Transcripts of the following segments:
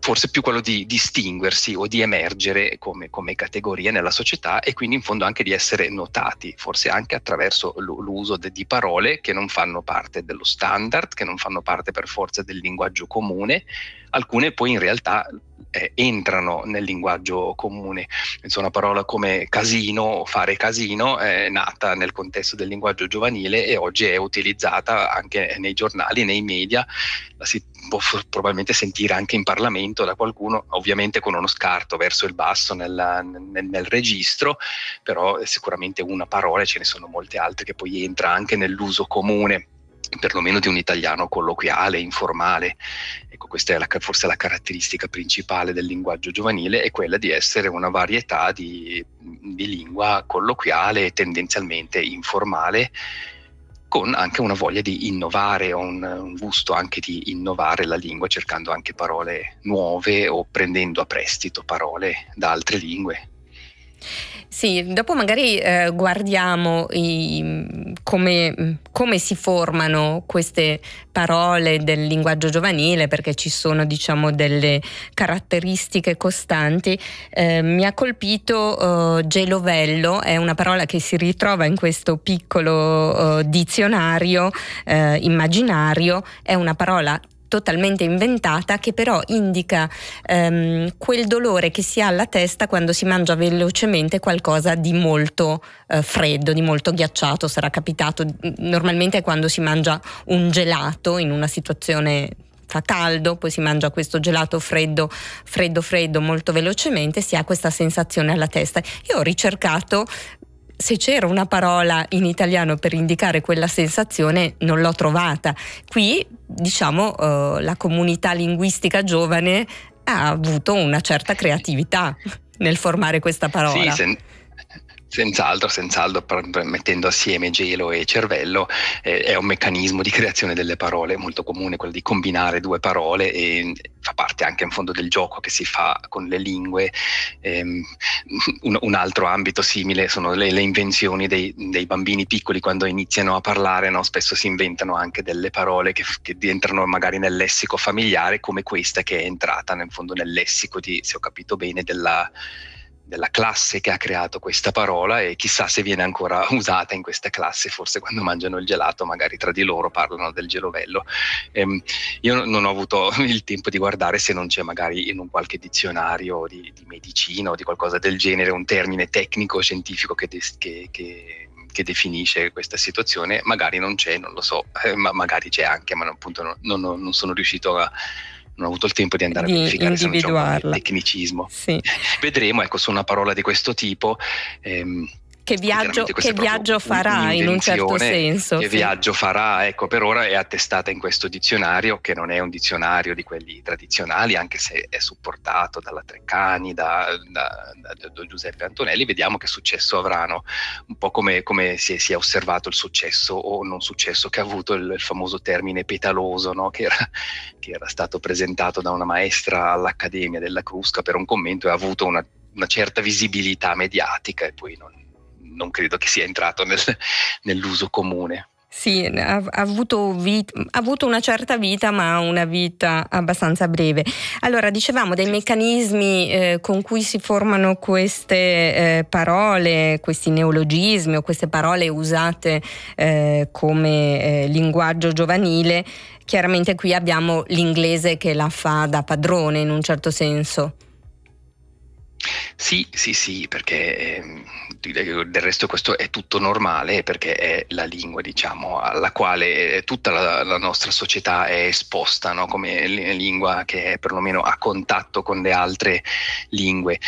forse più quello di distinguersi o di emergere come categoria nella società, e quindi in fondo anche di essere notati, forse anche attraverso l'uso di parole che non fanno parte dello standard, che non fanno parte per forza del linguaggio comune. Alcune poi in realtà entrano nel linguaggio comune. Insomma, una parola come casino, fare casino, è nata nel contesto del linguaggio giovanile e oggi è utilizzata anche nei giornali, nei media. La si può probabilmente sentire anche in Parlamento da qualcuno, ovviamente con uno scarto verso il basso nel registro, però è sicuramente una parola, ce ne sono molte altre che poi entra anche nell'uso comune, perlomeno di un italiano colloquiale, informale. Ecco, questa è forse la caratteristica principale del linguaggio giovanile, è quella di essere una varietà di lingua colloquiale e tendenzialmente informale, con anche una voglia di innovare, un gusto anche di innovare la lingua, cercando anche parole nuove o prendendo a prestito parole da altre lingue. Sì, dopo magari guardiamo come si formano queste parole del linguaggio giovanile, perché ci sono, diciamo, delle caratteristiche costanti. Mi ha colpito gelovello, è una parola che si ritrova in questo piccolo dizionario immaginario, è una parola totalmente inventata che però indica quel dolore che si ha alla testa quando si mangia velocemente qualcosa di molto freddo, di molto ghiacciato. Sarà capitato, normalmente è quando si mangia un gelato in una situazione, fa caldo, poi si mangia questo gelato freddo molto velocemente, si ha questa sensazione alla testa. Io ho ricercato se c'era una parola in italiano per indicare quella sensazione, non l'ho trovata. Qui, diciamo, la comunità linguistica giovane ha avuto una certa creatività nel formare questa parola. Sì, senz'altro, mettendo assieme gelo e cervello, è un meccanismo di creazione delle parole molto comune, quello di combinare due parole, e fa parte anche in fondo del gioco che si fa con le lingue. Un altro ambito simile sono le invenzioni dei bambini piccoli quando iniziano a parlare, no? Spesso si inventano anche delle parole che entrano magari nel lessico familiare, come questa che è entrata nel fondo nel lessico se ho capito bene, della classe che ha creato questa parola, e chissà se viene ancora usata in questa classe, forse quando mangiano il gelato magari tra di loro parlano del gelovello. Io non ho avuto il tempo di guardare se non c'è magari in un qualche dizionario di medicina o di qualcosa del genere un termine tecnico scientifico che definisce questa situazione. Magari non c'è, non lo so, ma magari c'è anche, ma appunto non sono riuscito non ho avuto il tempo di andare a verificare se non c'è un po' di tecnicismo. Sì. Vedremo, ecco, su una parola di questo tipo. Che viaggio farà in un certo senso. Che viaggio farà, ecco, per ora è attestata in questo dizionario, che non è un dizionario di quelli tradizionali, anche se è supportato dalla Treccani, da Giuseppe Antonelli. Vediamo che successo avranno, un po' come si è osservato il successo o non successo che ha avuto il famoso termine petaloso, no? che era stato presentato da una maestra all'Accademia della Crusca per un commento, e ha avuto una certa visibilità mediatica, e poi non credo che sia entrato nell'uso comune. Sì, ha avuto una certa vita, ma una vita abbastanza breve. Allora, dicevamo dei meccanismi con cui si formano queste parole, questi neologismi o queste parole usate come linguaggio giovanile. Chiaramente qui abbiamo l'inglese che la fa da padrone in un certo senso. Sì, perché del resto questo è tutto normale, perché è la lingua, diciamo, alla quale tutta la nostra società è esposta, no? Come lingua che è perlomeno a contatto con le altre lingue.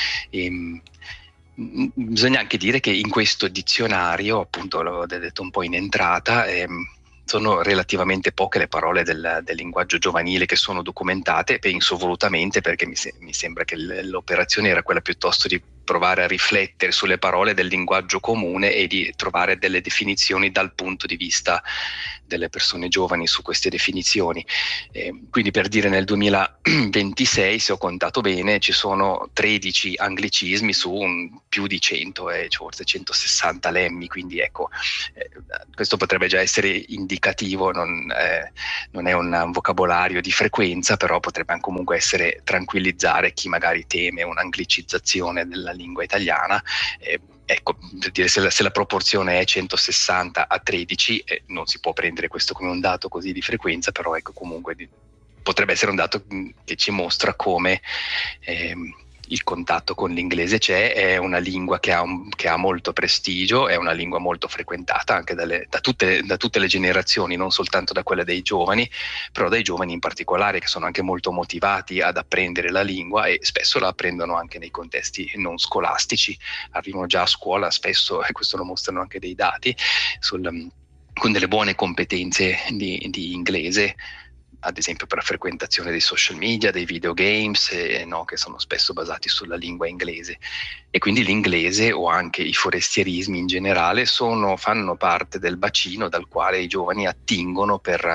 Bisogna anche dire che in questo dizionario, appunto l'ho detto un po' in entrata, sono relativamente poche le parole del linguaggio giovanile che sono documentate, penso volutamente, perché mi sembra che l'operazione era quella piuttosto di provare a riflettere sulle parole del linguaggio comune e di trovare delle definizioni dal punto di vista delle persone giovani su queste definizioni. Quindi, per dire, nel 2026, se ho contato bene, ci sono 13 anglicismi su più di 100, forse 160 lemmi, quindi ecco, questo potrebbe già essere indicativo, non è un vocabolario di frequenza, però potrebbe comunque essere tranquillizzare chi magari teme un'anglicizzazione della lingua italiana. Ecco, per dire, se la proporzione è 160 a 13, non si può prendere questo come un dato così di frequenza, però ecco, comunque potrebbe essere un dato che ci mostra come il contatto con l'inglese c'è, è una lingua che ha molto prestigio, è una lingua molto frequentata anche da tutte le generazioni, non soltanto da quella dei giovani, però dai giovani in particolare, che sono anche molto motivati ad apprendere la lingua e spesso la apprendono anche nei contesti non scolastici, arrivano già a scuola spesso, e questo lo mostrano anche dei dati, con delle buone competenze di inglese, ad esempio per la frequentazione dei social media, dei videogames, che sono spesso basati sulla lingua inglese. E quindi l'inglese, o anche i forestierismi in generale, fanno parte del bacino dal quale i giovani attingono per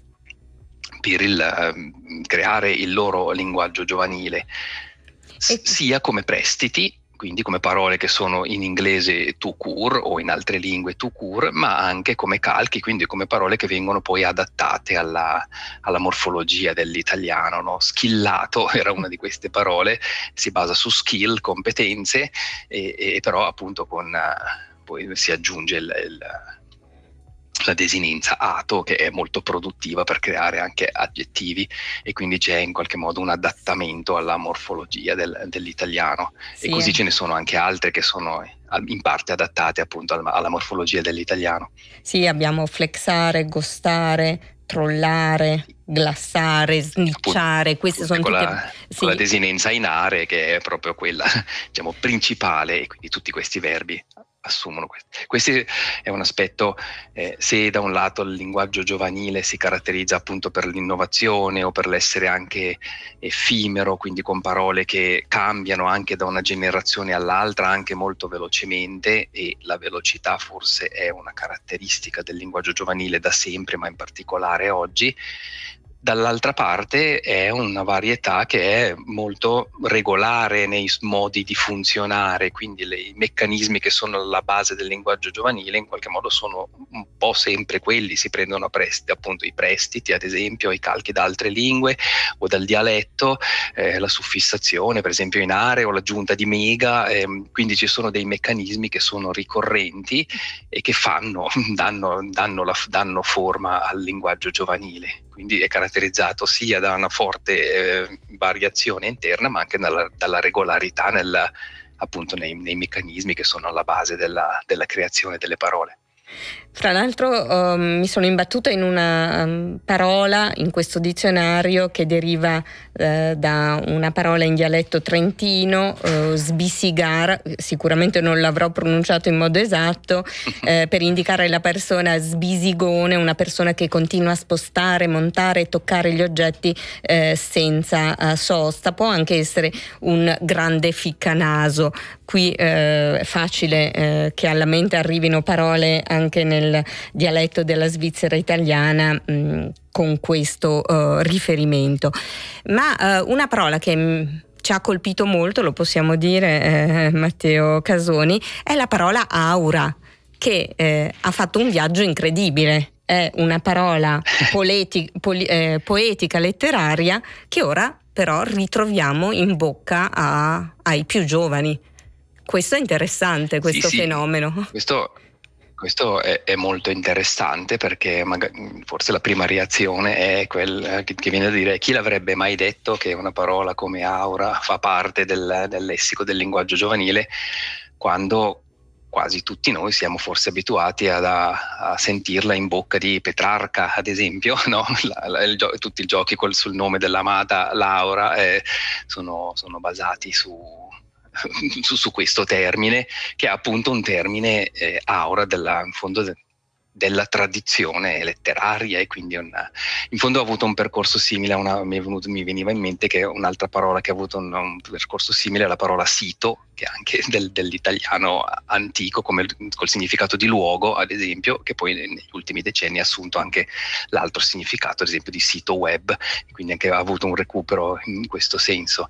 creare il loro linguaggio giovanile, sia come prestiti, quindi come parole che sono in inglese tout court o in altre lingue tout court, ma anche come calchi, quindi come parole che vengono poi adattate alla morfologia dell'italiano, no? Schillato era una di queste parole, si basa su skill, competenze, e però appunto poi si aggiunge la desinenza ato, che è molto produttiva per creare anche aggettivi, e quindi c'è in qualche modo un adattamento alla morfologia dell'italiano. Sì. E così ce ne sono anche altre che sono in parte adattate appunto alla morfologia dell'italiano. Sì, abbiamo flexare, ghostare, trollare, glassare, snicciare, queste sono tutte... Con la desinenza in are, che è proprio quella, diciamo, principale, e quindi tutti questi verbi assumono questo è un aspetto, se da un lato il linguaggio giovanile si caratterizza appunto per l'innovazione o per l'essere anche effimero, quindi con parole che cambiano anche da una generazione all'altra anche molto velocemente, e la velocità forse è una caratteristica del linguaggio giovanile da sempre, ma in particolare oggi. Dall'altra parte è una varietà che è molto regolare nei modi di funzionare, quindi i meccanismi che sono alla base del linguaggio giovanile in qualche modo sono un po' sempre quelli, si prendono a prestiti, appunto i prestiti ad esempio, i calchi da altre lingue o dal dialetto, la suffissazione per esempio in are o l'aggiunta di mega, quindi ci sono dei meccanismi che sono ricorrenti e che danno forma al linguaggio giovanile. Quindi è caratterizzato sia da una forte variazione interna, ma anche dalla regolarità appunto nei meccanismi che sono alla base della creazione delle parole. Fra l'altro mi sono imbattuta in una parola in questo dizionario che deriva da una parola in dialetto trentino, sbisigar, sicuramente non l'avrò pronunciato in modo esatto, per indicare la persona sbisigone, una persona che continua a spostare, montare e toccare gli oggetti senza sosta. Può anche essere un grande ficcanaso. Qui è facile che alla mente arrivino parole anche nel dialetto della Svizzera italiana con questo riferimento. Ma una parola che ci ha colpito molto, lo possiamo dire, Matteo Casoni, è la parola aura, che ha fatto un viaggio incredibile. È una parola poetica, letteraria, che ora però ritroviamo in bocca ai più giovani. Questo è interessante, questo fenomeno. Questo è molto interessante, perché forse la prima reazione è quella che viene a dire: chi l'avrebbe mai detto che una parola come aura fa parte del lessico del linguaggio giovanile, quando quasi tutti noi siamo forse abituati a sentirla in bocca di Petrarca, ad esempio, no? Tutti i giochi sul nome dell'amata Laura sono basati su questo termine, che è appunto un termine aura in fondo della tradizione letteraria, e quindi in fondo ho avuto un percorso simile mi veniva in mente che un'altra parola che ha avuto un percorso simile è la parola sito, che è anche dell'italiano antico, come col significato di luogo, ad esempio, che poi negli ultimi decenni ha assunto anche l'altro significato, ad esempio di sito web, quindi anche ha avuto un recupero in questo senso.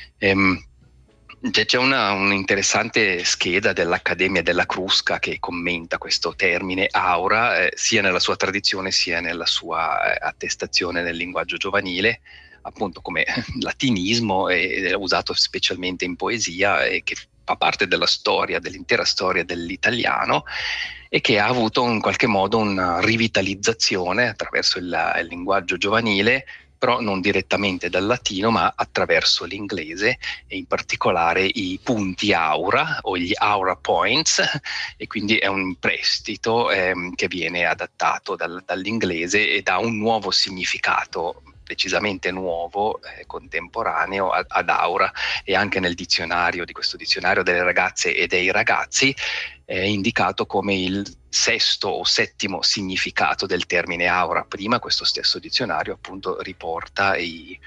C'è un'interessante scheda dell'Accademia della Crusca che commenta questo termine aura, sia nella sua tradizione sia nella sua attestazione nel linguaggio giovanile, appunto come latinismo, usato specialmente in poesia, e che fa parte della storia, dell'intera storia dell'italiano, e che ha avuto in qualche modo una rivitalizzazione attraverso il linguaggio giovanile, però non direttamente dal latino, ma attraverso l'inglese, e in particolare i punti aura o gli aura points, e quindi è un prestito che viene adattato dall'inglese e dà un nuovo significato decisamente nuovo, contemporaneo ad aura, e anche nel dizionario, di questo dizionario delle ragazze e dei ragazzi, è indicato come il sesto o settimo significato del termine aura. Prima questo stesso dizionario appunto riporta i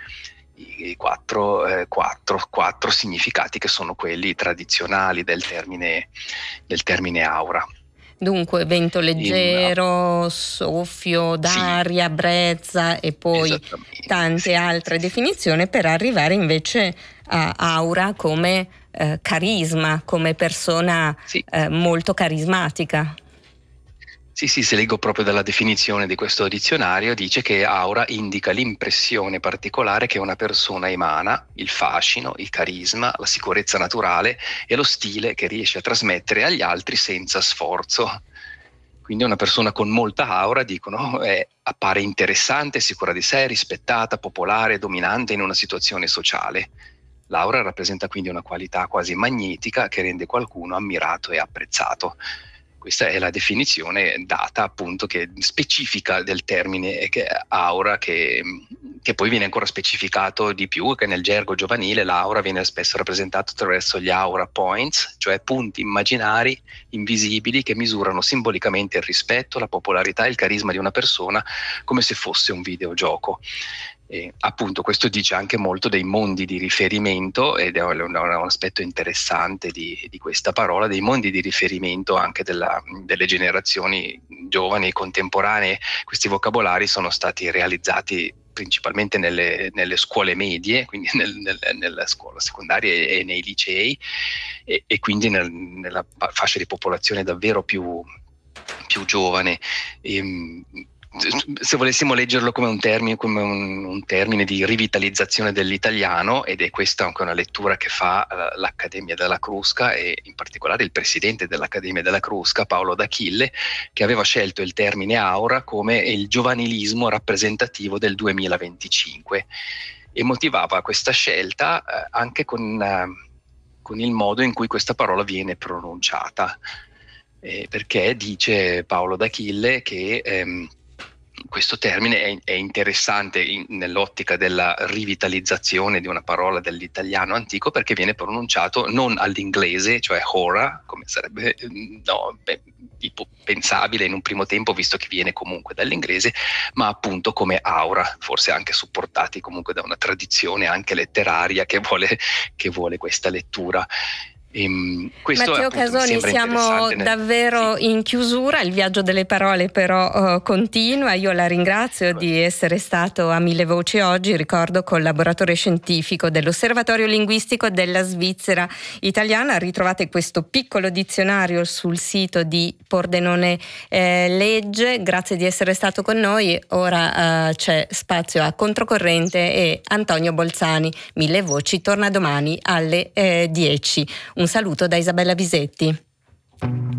quattro significati che sono quelli tradizionali del termine aura. Dunque vento leggero, soffio d'aria, sì, brezza e poi tante altre definizioni, per arrivare invece a aura come carisma, come persona molto carismatica. Sì, se leggo proprio dalla definizione di questo dizionario, dice che aura indica l'impressione particolare che una persona emana, il fascino, il carisma, la sicurezza naturale e lo stile che riesce a trasmettere agli altri senza sforzo. Quindi una persona con molta aura, dicono, appare interessante, sicura di sé, rispettata, popolare, dominante in una situazione sociale. L'aura rappresenta quindi una qualità quasi magnetica che rende qualcuno ammirato e apprezzato. Questa è la definizione data, appunto, che specifica del termine aura, che poi viene ancora specificato di più, che nel gergo giovanile l'aura viene spesso rappresentata attraverso gli aura points, cioè punti immaginari, invisibili, che misurano simbolicamente il rispetto, la popolarità e il carisma di una persona, come se fosse un videogioco. Appunto questo dice anche molto dei mondi di riferimento, ed è un aspetto interessante di questa parola, dei mondi di riferimento anche delle generazioni giovani e contemporanee. Questi vocabolari sono stati realizzati principalmente nelle scuole medie, quindi nella scuola secondaria e nei licei, e quindi nella fascia di popolazione davvero più giovane. Se volessimo leggerlo come un termine di rivitalizzazione dell'italiano, ed è questa anche una lettura che fa l'Accademia della Crusca, e in particolare il presidente dell'Accademia della Crusca, Paolo d'Achille, che aveva scelto il termine aura come il giovanilismo rappresentativo del 2025, e motivava questa scelta anche con il modo in cui questa parola viene pronunciata, perché dice Paolo d'Achille che questo termine è interessante nell'ottica della rivitalizzazione di una parola dell'italiano antico, perché viene pronunciato non all'inglese, cioè hora, come sarebbe pensabile in un primo tempo, visto che viene comunque dall'inglese, ma appunto come aura, forse anche supportati comunque da una tradizione anche letteraria che vuole questa lettura. Matteo Casoni, siamo davvero in chiusura, il viaggio delle parole però continua. Io la ringrazio di essere stato a Mille Voci oggi, ricordo collaboratore scientifico dell'Osservatorio Linguistico della Svizzera Italiana. Ritrovate questo piccolo dizionario sul sito di Pordenone Legge. Grazie di essere stato con noi. Ora c'è spazio a Controcorrente e Antonio Bolzani. Mille Voci torna domani alle 10. Un saluto da Isabella Visetti.